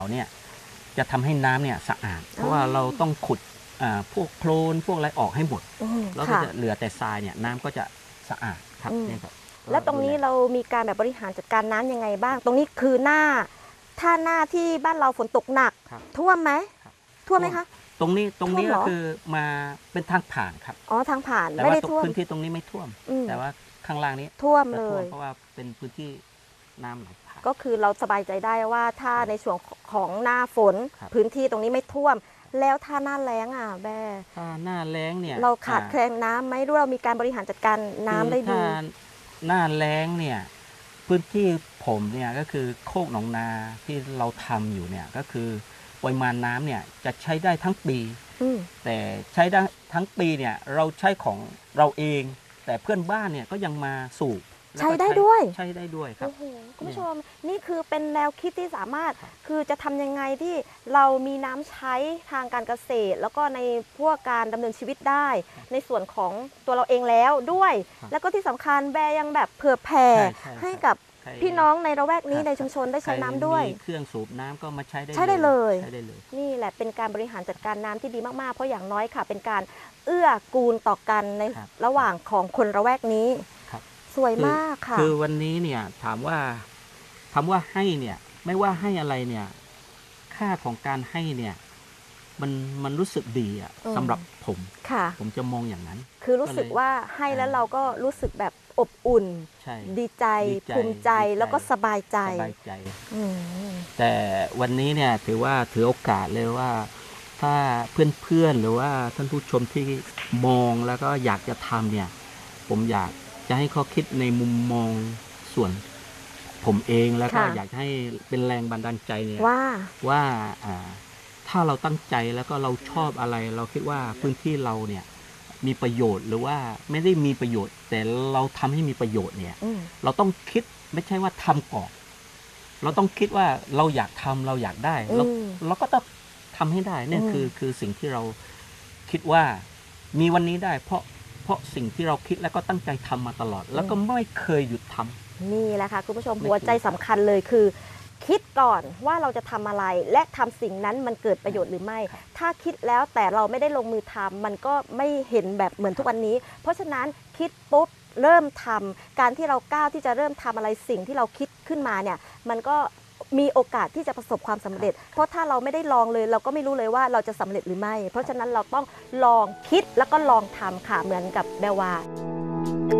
เนี่ยจะทำให้น้ำเนี่ยสะอาดเพราะว่าเราต้องขุดพวกโคลนพวกอะไรออกให้หมดแล้วก็จะเหลือแต่ทรายเนี่ยน้ำก็จะสะอาดครับนี่ครับแล้วตรงนี้เรามีการแบบบริหารจัดการน้ำยังไงบ้างตรงนี้คือถ้าหน้าที่บ้านเราฝนตกหนักท่วมไหมท่วมไหมคะตรงนี้ก็คือมาเป็นทางผ่านครับอ๋อทางผ่านไม่ได้ท่วมพื้นที่ตรงนี้ไม่ท่วมแต่ว่าข้างล่างนี้ท่วมเลยเพราะว่าเป็นพื้นที่น้ำไหลผ่านก็คือเราสบายใจได้ว่าถ้าในส่วนของหน้าฝนพื้นที่ตรงนี้ไม่ท่วมแล้วถ้าหน้าแล้งแม่ถ้าหน้าแล้งเนี่ยเราขาดแคลนน้ำไหมหรือเรามีการบริหารจัดการน้ำได้ดีหน้าแล้งเนี่ยพื้นที่ผมเนี่ยก็คือโคกหนองนาที่เราทำอยู่เนี่ยก็คือปริมาณน้ำเนี่ยจะใช้ได้ทั้งปีแต่ใช้ได้ทั้งปีเนี่ยเราใช้ของเราเองแต่เพื่อนบ้านเนี่ยก็ยังมาสูบใช้ได้ด้วยครับคุณผู้ชมนี่คือเป็นแนวคิดที่สามารถคือจะทำยังไงที่เรามีน้ำใช้ทางการเกษตรแล้วก็ในพวกการดำเนินชีวิตได้ในส่วนของตัวเราเองแล้วด้วยแล้วก็ที่สำคัญแบยังแบบเผื่อแผ่ให้กับพี่น้องในละแวกนี้ในชุมชนได้ใช้น้ำด้วยเครื่องสูบน้ำก็มาใช้ได้เลยนี่แหละเป็นการบริหารจัดการน้ำที่ดีมากๆเพราะอย่างน้อยค่ะเป็นการเอื้อกูลต่อกันในระหว่างของคนละแวกนี้สวยมากค่ะคือวันนี้เนี่ยถามว่าให้เนี่ยไม่ว่าให้อะไรเนี่ยค่าของการให้เนี่ยมันรู้สึกดีสำหรับผมจะมองอย่างนั้นคือรู้สึกว่าให้แล้วเราก็รู้สึกแบบอบอุ่นดีใจภูมิใจแล้วก็สบายใจแต่วันนี้เนี่ยถือโอกาสเลยว่าถ้าเพื่อนๆหรือว่าท่านผู้ชมที่มองแล้วก็อยากจะทำเนี่ยผมอยากจะให้เขาคิดในมุมมองส่วนผมเองแล้วก็อยากให้เป็นแรงบันดาลใจเนี่ยว่าถ้าเราตั้งใจแล้วก็เราชอบอะไรเราคิดว่าพื้นที่เราเนี่ยมีประโยชน์หรือว่าไม่ได้มีประโยชน์แต่เราทำให้มีประโยชน์เนี่ยเราต้องคิดไม่ใช่ว่าทำก่อนเราต้องคิดว่าเราอยากทำเราอยากได้เราก็ต้องทำให้ได้เนี่ยคือสิ่งที่เราคิดว่ามีวันนี้ได้เพราะสิ่งที่เราคิดแล้วก็ตั้งใจทำมาตลอดแล้วก็ไม่เคยหยุดทำนี่แหละค่ะคุณผู้ชมหัวใจสำคัญเลยคือคิดก่อนว่าเราจะทำอะไรและทำสิ่งนั้นมันเกิดประโยชน์หรือไม่ถ้าคิดแล้วแต่เราไม่ได้ลงมือทำมันก็ไม่เห็นแบบเหมือนทุกวันนี้เพราะฉะนั้นคิดปุ๊บเริ่มทำการที่เราก้าวที่จะเริ่มทำอะไรสิ่งที่เราคิดขึ้นมาเนี่ยมันก็มีโอกาสที่จะประสบความสำเร็จเพราะถ้าเราไม่ได้ลองเลยเราก็ไม่รู้เลยว่าเราจะสำเร็จหรือไม่เพราะฉะนั้นเราต้องลองคิดแล้วก็ลองทำค่ะเหมือนกับแบวา